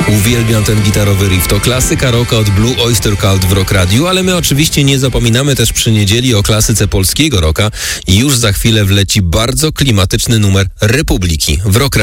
Uwielbiam ten gitarowy riff. To klasyka rocka od Blue Oyster Cult w Rock Radio, ale my oczywiście nie zapominamy też przy niedzieli o klasyce polskiego rocka. Już za chwilę wleci bardzo klimatyczny numer Republiki w Rock Radio.